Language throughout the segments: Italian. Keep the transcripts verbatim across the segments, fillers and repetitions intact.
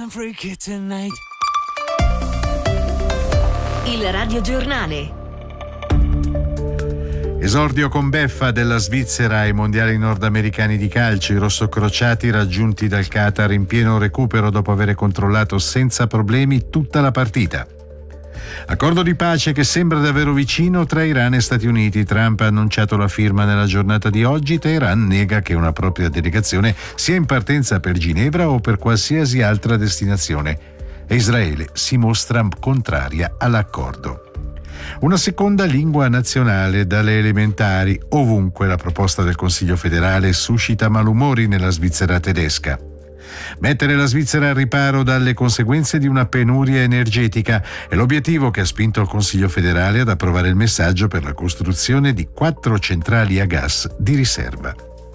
Il radiogiornale. Esordio con beffa della Svizzera ai mondiali nordamericani di calcio, i rossocrociati raggiunti dal Qatar in pieno recupero dopo aver controllato senza problemi tutta la partita. Accordo di pace che sembra davvero vicino tra Iran e Stati Uniti. Trump ha annunciato la firma nella giornata di oggi. Teheran nega che una propria delegazione sia in partenza per Ginevra o per qualsiasi altra destinazione. E Israele si mostra contraria all'accordo. Una seconda lingua nazionale dalle elementari. Ovunque la proposta del Consiglio federale suscita malumori nella Svizzera tedesca. Mettere la Svizzera al riparo dalle conseguenze di una penuria energetica è l'obiettivo che ha spinto il Consiglio federale ad approvare il messaggio per la costruzione di quattro centrali a gas di riserva.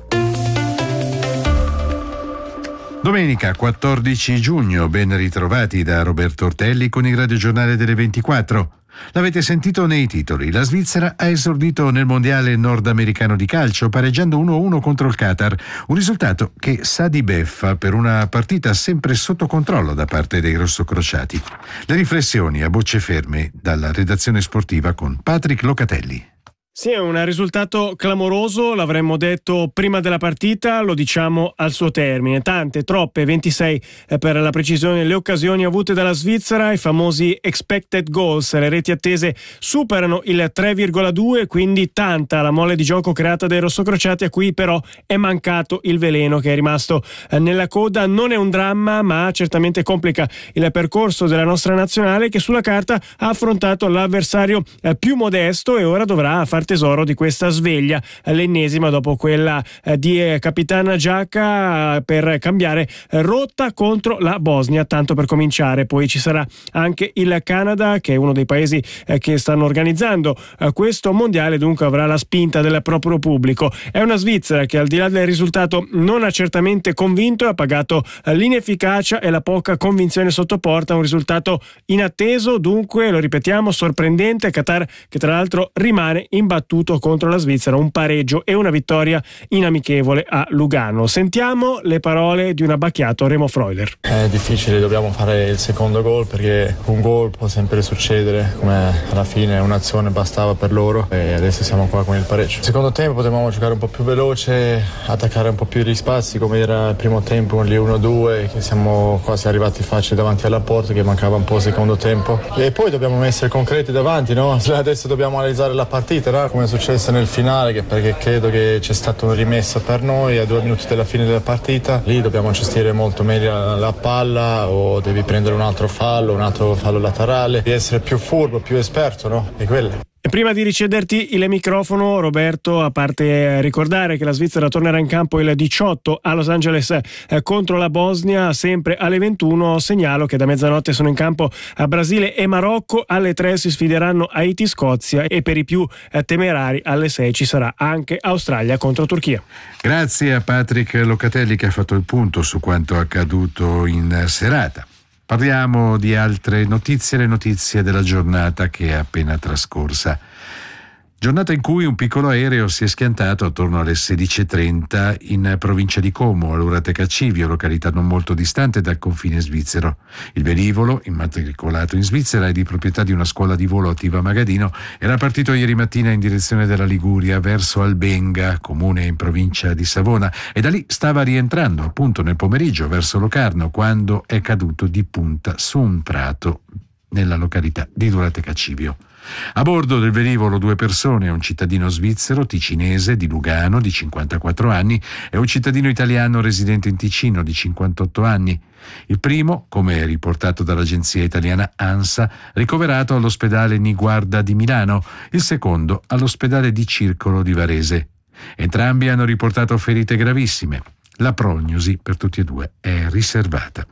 Domenica quattordici giugno, ben ritrovati da Roberto Ortelli con il radiogiornale delle ventiquattro. L'avete sentito nei titoli. La Svizzera ha esordito nel mondiale nordamericano di calcio pareggiando uno a uno contro il Qatar, un risultato che sa di beffa per una partita sempre sotto controllo da parte dei rossocrociati. Le riflessioni a bocce ferme dalla redazione sportiva con Patrick Locatelli. Sì, è un risultato clamoroso, l'avremmo detto prima della partita, lo diciamo al suo termine. Tante, troppe, ventisei per la precisione, le occasioni avute dalla Svizzera, i famosi expected goals, le reti attese superano il tre virgola due, quindi tanta la mole di gioco creata dai rossocrociati, a cui però è mancato il veleno che è rimasto nella coda. Non è un dramma, ma certamente complica il percorso della nostra nazionale, che sulla carta ha affrontato l'avversario più modesto e ora dovrà far tesoro di questa sveglia, l'ennesima dopo quella di Capitana Giacca, per cambiare rotta contro la Bosnia, tanto per cominciare. Poi ci sarà anche il Canada, che è uno dei paesi che stanno organizzando questo mondiale, dunque avrà la spinta del proprio pubblico. È una Svizzera che al di là del risultato non ha certamente convinto e ha pagato l'inefficacia e la poca convinzione sotto porta, un risultato inatteso, dunque lo ripetiamo, sorprendente. Qatar che tra l'altro rimane in battuto contro la Svizzera, un pareggio e una vittoria in amichevole a Lugano. Sentiamo le parole di un abbacchiato Remo Freuler. È difficile, dobbiamo fare il secondo gol perché un gol può sempre succedere, come alla fine un'azione bastava per loro e adesso siamo qua con il pareggio. Secondo tempo potevamo giocare un po' più veloce, attaccare un po' più gli spazi come era il primo tempo, lì uno due, che siamo quasi arrivati facili davanti alla porta, che mancava un po' il secondo tempo. E poi dobbiamo essere concreti davanti, no? Adesso dobbiamo analizzare la partita, no? Come è successo nel finale, che perché credo che c'è stato un rimesso per noi a due minuti dalla fine della partita. Lì dobbiamo gestire molto meglio la, la palla, o devi prendere un altro fallo, un altro fallo laterale, devi essere più furbo, più esperto, no? E quello. E prima di ricederti il microfono, Roberto, a parte ricordare che la Svizzera tornerà in campo il diciotto a Los Angeles eh, contro la Bosnia, sempre alle ventuno, segnalo che da mezzanotte sono in campo a Brasile e Marocco, alle tre si sfideranno Haiti, Scozia e per i più eh, temerari alle sei ci sarà anche Australia contro Turchia. Grazie a Patrick Locatelli che ha fatto il punto su quanto accaduto in serata. Parliamo di altre notizie, le notizie della giornata che è appena trascorsa. Giornata in cui un piccolo aereo si è schiantato attorno alle sedici e trenta in provincia di Como, all'Uratecacivio, località non molto distante dal confine svizzero. Il velivolo, immatricolato in Svizzera e di proprietà di una scuola di volo attiva a Magadino, era partito ieri mattina in direzione della Liguria verso Albenga, comune in provincia di Savona, e da lì stava rientrando appunto nel pomeriggio verso Locarno quando è caduto di punta su un prato nella località di Uratecacivio. A bordo del velivolo due persone, un cittadino svizzero ticinese di Lugano di cinquantaquattro anni e un cittadino italiano residente in Ticino di cinquantotto anni. Il primo, come riportato dall'agenzia italiana ANSA, ricoverato all'ospedale Niguarda di Milano, il secondo all'ospedale di Circolo di Varese. Entrambi hanno riportato ferite gravissime. La prognosi per tutti e due è riservata.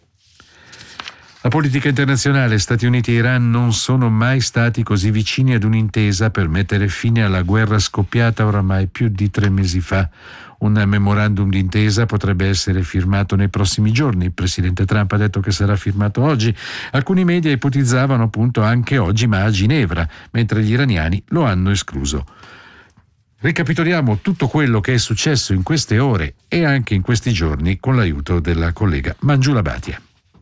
La politica internazionale, Stati Uniti e Iran non sono mai stati così vicini ad un'intesa per mettere fine alla guerra scoppiata oramai più di tre mesi fa. Un memorandum d'intesa potrebbe essere firmato nei prossimi giorni. Il presidente Trump ha detto che sarà firmato oggi. Alcuni media ipotizzavano appunto anche oggi, ma a Ginevra, mentre gli iraniani lo hanno escluso. Ricapitoliamo tutto quello che è successo in queste ore e anche in questi giorni con l'aiuto della collega Mangiula Bhatia.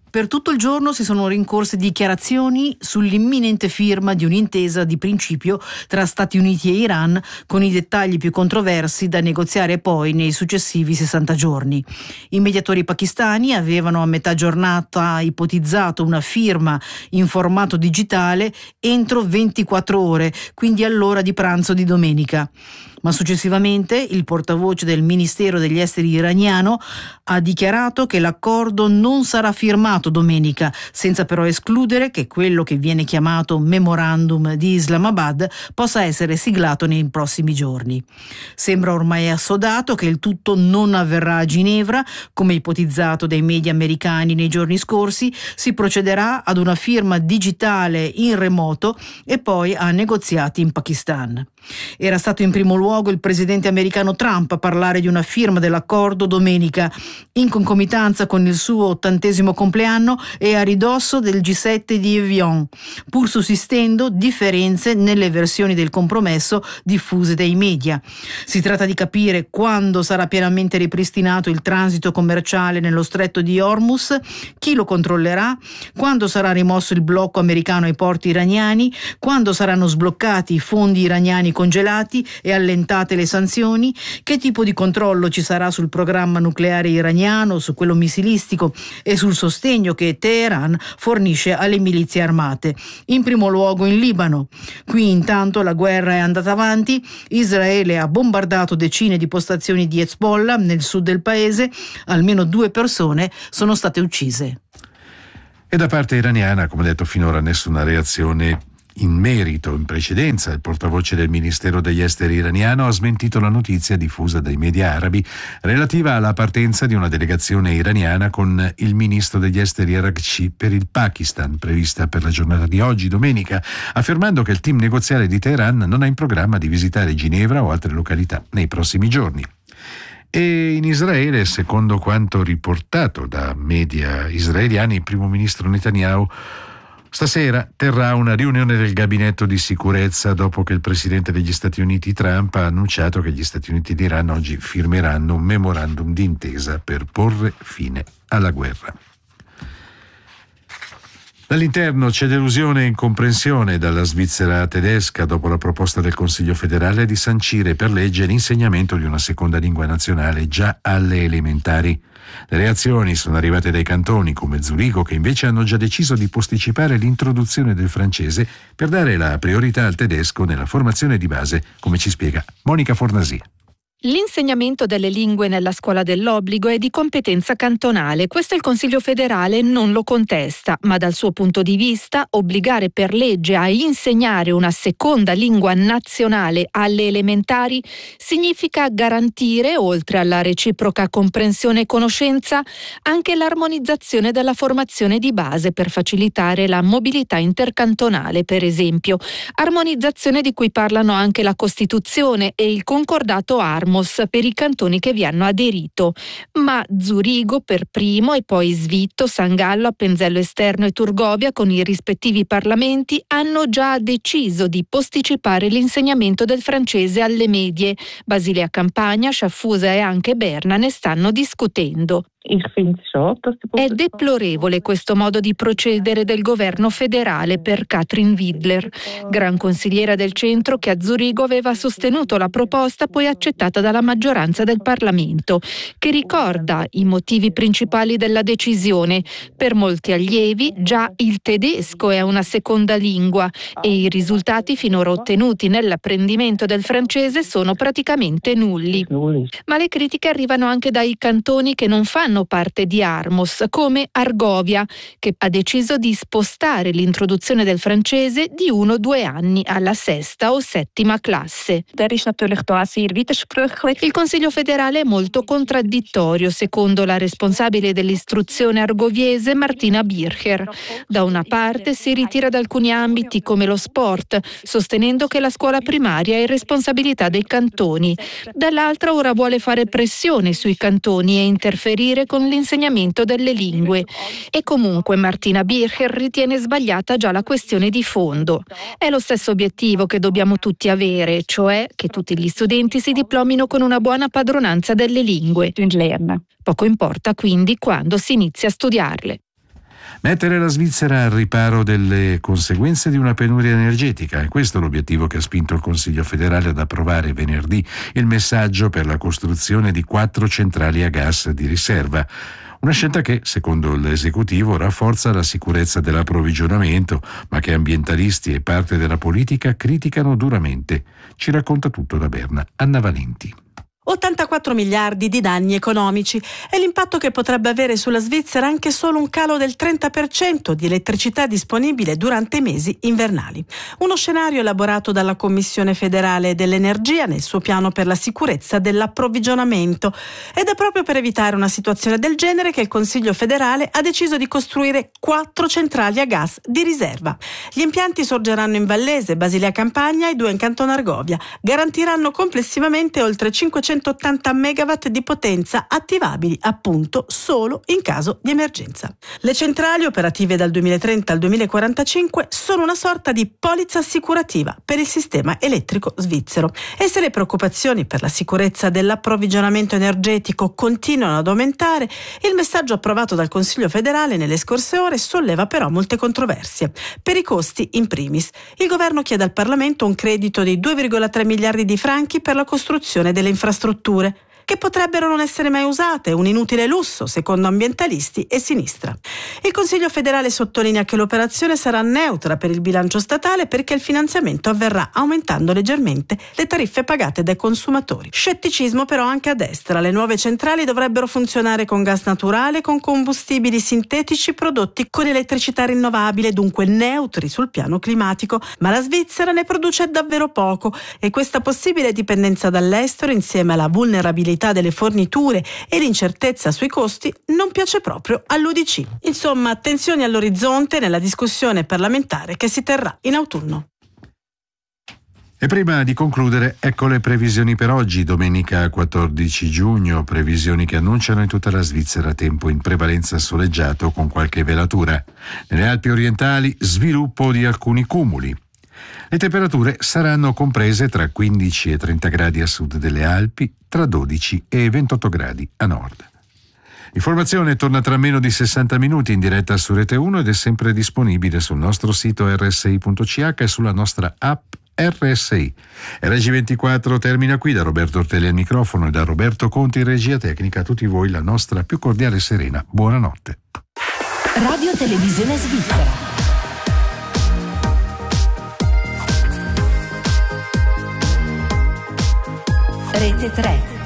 Per tutto il giorno si sono rincorse dichiarazioni sull'imminente firma di un'intesa di principio tra Stati Uniti e Iran, con i dettagli più controversi da negoziare poi nei successivi sessanta giorni. I mediatori pakistani avevano a metà giornata ipotizzato una firma in formato digitale entro ventiquattro ore, quindi all'ora di pranzo di domenica. Ma successivamente il portavoce del Ministero degli Esteri iraniano ha dichiarato che l'accordo non sarà firmato domenica, senza però escludere che quello che viene chiamato Memorandum di Islamabad possa essere siglato nei prossimi giorni. Sembra ormai assodato che il tutto non avverrà a Ginevra, come ipotizzato dai media americani nei giorni scorsi. Si procederà ad una firma digitale in remoto e poi a negoziati in Pakistan. Era stato in primo luogo il presidente americano Trump a parlare di una firma dell'accordo domenica, in concomitanza con il suo ottantesimo compleanno e a ridosso del G sette di Evian, pur sussistendo differenze nelle versioni del compromesso diffuse dai media. Si tratta di capire quando sarà pienamente ripristinato il transito commerciale nello stretto di Hormuz, chi lo controllerà, quando sarà rimosso il blocco americano ai porti iraniani, quando saranno sbloccati i fondi iraniani congelati e allentate le sanzioni, che tipo di controllo ci sarà sul programma nucleare iraniano, su quello missilistico e sul sostegno che Teheran fornisce alle milizie armate, in primo luogo in Libano. Qui intanto la guerra è andata avanti, Israele ha bombardato decine di postazioni di Hezbollah nel sud del paese, almeno due persone sono state uccise. E da parte iraniana, come detto, finora nessuna reazione in merito. In precedenza il portavoce del Ministero degli Esteri iraniano ha smentito la notizia diffusa dai media arabi relativa alla partenza di una delegazione iraniana con il ministro degli Esteri Araghchi per il Pakistan, prevista per la giornata di oggi, domenica, affermando che il team negoziale di Teheran non ha in programma di visitare Ginevra o altre località nei prossimi giorni. E in Israele, secondo quanto riportato da media israeliani, il primo ministro Netanyahu stasera terrà una riunione del gabinetto di sicurezza dopo che il presidente degli Stati Uniti Trump ha annunciato che gli Stati Uniti ed Iran oggi firmeranno un memorandum d'intesa per porre fine alla guerra. Dall'interno c'è delusione e incomprensione dalla Svizzera tedesca dopo la proposta del Consiglio federale di sancire per legge l'insegnamento di una seconda lingua nazionale già alle elementari. Le reazioni sono arrivate dai cantoni come Zurigo, che invece hanno già deciso di posticipare l'introduzione del francese per dare la priorità al tedesco nella formazione di base, come ci spiega Monica Fornasia. L'insegnamento delle lingue nella scuola dell'obbligo è di competenza cantonale. Questo il Consiglio federale non lo contesta, ma dal suo punto di vista obbligare per legge a insegnare una seconda lingua nazionale alle elementari significa garantire, oltre alla reciproca comprensione e conoscenza, anche l'armonizzazione della formazione di base per facilitare la mobilità intercantonale, per esempio. Armonizzazione di cui parlano anche la Costituzione e il concordato ARMOS per i cantoni che vi hanno aderito, ma Zurigo per primo e poi Svitto, San Gallo, Appenzello Esterno e Turgovia con i rispettivi parlamenti hanno già deciso di posticipare l'insegnamento del francese alle medie. Basilea Campagna, Sciaffusa e anche Berna ne stanno discutendo. È deplorevole questo modo di procedere del governo federale per Katrin Widler, gran consigliera del centro che a Zurigo aveva sostenuto la proposta poi accettata dalla maggioranza del Parlamento, che ricorda i motivi principali della decisione. Per molti allievi già il tedesco è una seconda lingua e i risultati finora ottenuti nell'apprendimento del francese sono praticamente nulli. Ma le critiche arrivano anche dai cantoni che non fanno parte di ARMOS, come Argovia, che ha deciso di spostare l'introduzione del francese di uno o due anni alla sesta o settima classe. Il Consiglio federale è molto contraddittorio, secondo la responsabile dell'istruzione argoviese Martina Bircher. Da una parte si ritira da alcuni ambiti come lo sport, sostenendo che la scuola primaria è responsabilità dei cantoni. Dall'altra ora vuole fare pressione sui cantoni e interferire con l'insegnamento delle lingue. E comunque Martina Bircher ritiene sbagliata già la questione di fondo. È lo stesso obiettivo che dobbiamo tutti avere, cioè che tutti gli studenti si diplomino con una buona padronanza delle lingue. Poco importa quindi quando si inizia a studiarle. Mettere la Svizzera al riparo delle conseguenze di una penuria energetica, è questo l'obiettivo che ha spinto il Consiglio federale ad approvare venerdì il messaggio per la costruzione di quattro centrali a gas di riserva. Una scelta che, secondo l'esecutivo, rafforza la sicurezza dell'approvvigionamento, ma che ambientalisti e parte della politica criticano duramente. Ci racconta tutto da Berna Anna Valenti. ottantaquattro miliardi di danni economici e l'impatto che potrebbe avere sulla Svizzera anche solo un calo del trenta per cento di elettricità disponibile durante i mesi invernali. Uno scenario elaborato dalla Commissione federale dell'energia nel suo piano per la sicurezza dell'approvvigionamento, ed è proprio per evitare una situazione del genere che il Consiglio federale ha deciso di costruire quattro centrali a gas di riserva. Gli impianti sorgeranno in Vallese, Basilea Campagna e due in Canton Argovia. Garantiranno complessivamente oltre cinquecentottanta megawatt di potenza attivabili appunto solo in caso di emergenza. Le centrali, operative dal duemilatrenta al duemilaquarantacinque, sono una sorta di polizza assicurativa per il sistema elettrico svizzero. E se le preoccupazioni per la sicurezza dell'approvvigionamento energetico continuano ad aumentare, il messaggio approvato dal Consiglio federale nelle scorse ore solleva però molte controversie. Per i costi, in primis, il governo chiede al Parlamento un credito di due virgola tre miliardi di franchi per la costruzione delle infrastrutture che potrebbero non essere mai usate, un inutile lusso secondo ambientalisti e sinistra. Il Consiglio federale sottolinea che l'operazione sarà neutra per il bilancio statale perché il finanziamento avverrà aumentando leggermente le tariffe pagate dai consumatori. Scetticismo però anche a destra. Le nuove centrali dovrebbero funzionare con gas naturale, con combustibili sintetici prodotti con elettricità rinnovabile, dunque neutri sul piano climatico, ma la Svizzera ne produce davvero poco e questa possibile dipendenza dall'estero, insieme alla vulnerabilità delle forniture e l'incertezza sui costi, non piace proprio all'U D C. Insomma, attenzioni all'orizzonte nella discussione parlamentare che si terrà in autunno. E prima di concludere, ecco le previsioni per oggi, domenica quattordici giugno, previsioni che annunciano in tutta la Svizzera tempo in prevalenza soleggiato con qualche velatura. Nelle Alpi orientali, sviluppo di alcuni cumuli. Le temperature saranno comprese tra quindici e trenta gradi a sud delle Alpi, tra dodici e ventotto gradi a nord. L'informazione torna tra meno di sessanta minuti in diretta su Rete uno ed è sempre disponibile sul nostro sito erre esse i punto c h e sulla nostra app erre esse i. R G ventiquattro termina qui. Da Roberto Ortelli al microfono e da Roberto Conti in regia tecnica, a tutti voi la nostra più cordiale e serena buonanotte. Radio Televisione Svizzera. Rete tre.